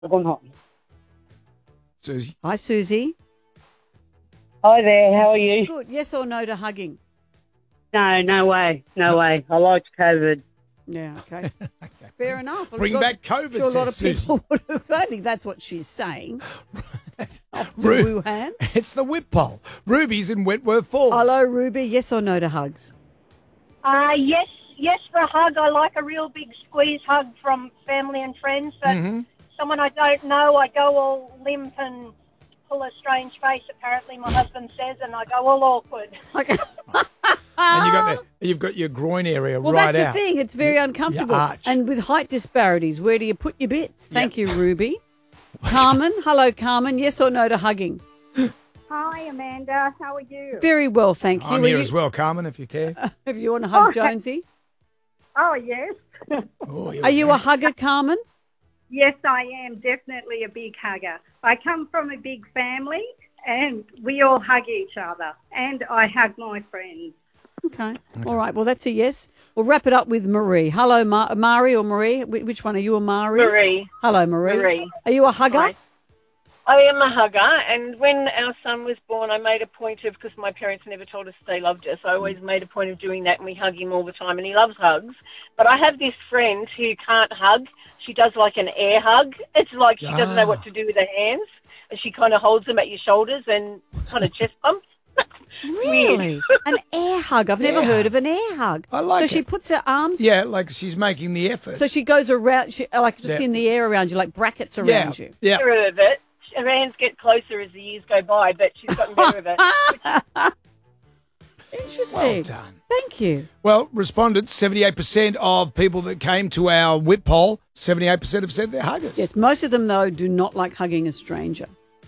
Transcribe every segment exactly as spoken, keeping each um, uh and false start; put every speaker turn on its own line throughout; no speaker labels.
Gone hot.
Susie.
Hi, Susie.
Hi there, how are you?
Good. Yes or no to hugging?
No, no way, no way. I liked COVID.
Yeah, okay. Fair enough.
Bring
I'm
back COVID,
sure a lot
says
of
Susie.
people would have. I don't think that's what she's saying. Off to
Ru-
Wuhan.
It's the whip poll. Ruby's in Wentworth Falls.
Hello, Ruby. Yes or no to hugs?
Uh, yes, yes for a hug. I like a real big squeeze hug from family and friends. But
Mm-hmm.
someone I don't know, I go all limp and pull a strange face, apparently my husband says, and I go all awkward.
Okay.
And you got the, you've got your groin area
Well,
right
that's
out.
the thing. It's very
You-
uncomfortable.
you arch.
And with height disparities, where do you put your bits? Thank you, Ruby. Carmen. Hello, Carmen. Yes or no to hugging?
Hi, Amanda. How are you?
Very well, thank you.
I'm
Are
here
you-
as well, Carmen, if you care.
If you want to hug
Oh,
Jonesy.
Oh, yes.
Oh, here
Are
we
you
go.
a hugger, Carmen?
Yes, I am definitely a big hugger. I come from a big family and we all hug each other and I hug my friends.
Okay. All right. Well, that's a yes. We'll wrap it up with Marie. Hello, Ma- Mari or Marie? Wh- Which one are you, a Marie?
Marie.
Hello, Marie.
Marie.
Are you a hugger?
Hi. I am a hugger, and when our son was born, I made a point of, because my parents never told us they loved us, I always made a point of doing that, and we hug him all the time, and he loves hugs. But I have this friend who can't hug. She does like an air hug. It's like she doesn't know what to do with her hands, and she kind of holds them at your shoulders and kind of chest bumps.
Really? An air hug. I've never
Yeah.
heard of an air hug.
I like
So
it.
she puts her arms.
Yeah, like she's making the effort.
So she goes around, she, like just
Yeah.
in the air around you, like brackets
yeah,
around you.
yeah.
Better of it. Her hands get closer as the years go by, but she's gotten better of it.
Interesting.
Well done.
Thank you.
Well, respondents, seventy-eight percent of people that came to our whip poll, seventy-eight percent have said they're huggers.
Yes, most of them, though, do not like hugging a stranger.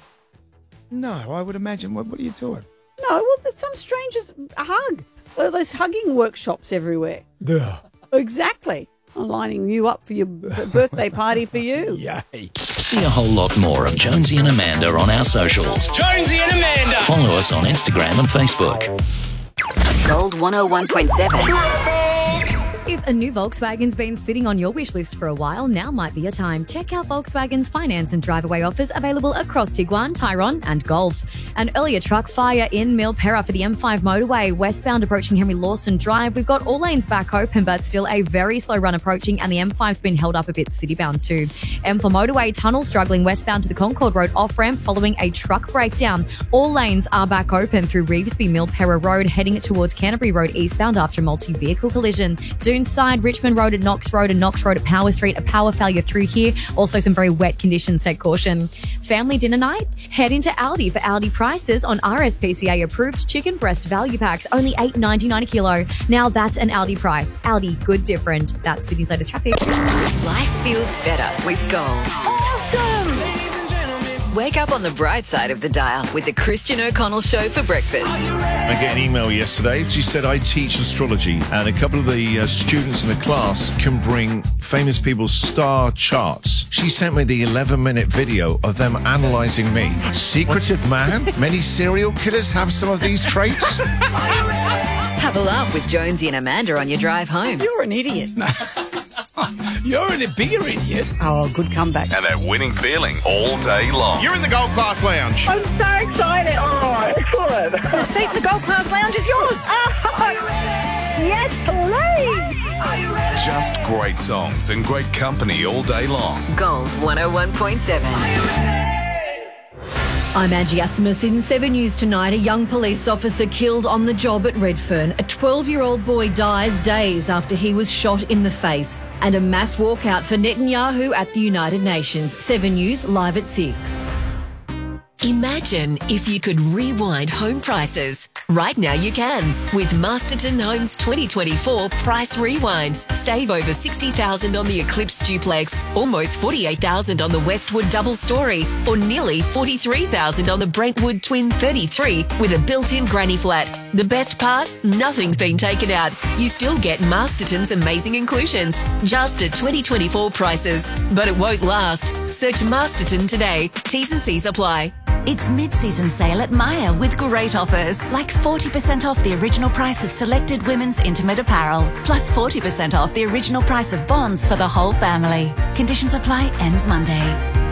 No, I would imagine. What, what are you doing?
No, well, there's some strangers hug. Well, there's hugging workshops everywhere.
Duh.
Exactly. I'm lining you up for your b- birthday party for you.
Yay.
See a whole lot more of Jonesy and Amanda on our socials.
Jonesy and Amanda.
Follow us on Instagram and Facebook.
Gold one oh one point seven.
If a new Volkswagen's been sitting on your wish list for a while, now might be your time. Check out Volkswagen's finance and drive-away offers available across Tiguan, Tyrone and Golf. An earlier truck fire in Milperra for the M five motorway, westbound approaching Henry Lawson Drive. We've got all lanes back open, but still a very slow run approaching, and the M five's been held up a bit city-bound too. M four motorway tunnel struggling westbound to the Concord Road off-ramp following a truck breakdown. All lanes are back open through Revesby Milperra Road, heading towards Canterbury Road eastbound after a multi-vehicle collision. Dune Side, Richmond Road at Knox Road and Knox Road at Power Street, a power failure through here. Also some very wet conditions, take caution. Family dinner night? Head into Aldi for Aldi prices on R S P C A approved chicken breast value packs, only eight ninety-nine a kilo. Now that's an Aldi price. Aldi, good different. That's Sydney's latest traffic.
Life feels better with gold. Awesome! Wake up on the bright side of the dial with the Christian O'Connell Show for breakfast.
I got an email yesterday. She said, I teach astrology, and a couple of the uh, students in the class can bring famous people's star charts. She sent me the eleven-minute video of them analysing me. Secretive man? Many serial killers have some of these traits?
Have a laugh with Jonesy and Amanda on your drive home.
You're an idiot.
You're a bigger idiot.
Oh, good comeback.
And that winning feeling all day long. You're in the Gold Class Lounge.
I'm so excited. Oh, excellent.
The seat in the Gold Class Lounge is yours.
Yes, please.
Just great songs and great company all day long.
Gold one oh one point seven.
I'm Angie Asimus in Seven News tonight. A young police officer killed on the job at Redfern. A twelve-year-old boy dies days after he was shot in the face. And a mass walkout for Netanyahu at the United Nations. Seven News live at six.
Imagine if you could rewind home prices. Right now you can with Masterton Homes twenty twenty-four Price Rewind. Save over sixty thousand dollars on the Eclipse Duplex, almost forty-eight thousand dollars on the Westwood Double Story, or nearly forty-three thousand dollars on the Brentwood Twin thirty-three with a built-in granny flat. The best part? Nothing's been taken out. You still get Masterton's amazing inclusions, just at twenty twenty-four prices. But it won't last. Search Masterton today. T's and C's apply.
It's mid-season sale at Myer with great offers, like forty percent off the original price of selected women's intimate apparel, plus forty percent off the original price of bonds for the whole family. Conditions apply, ends Monday.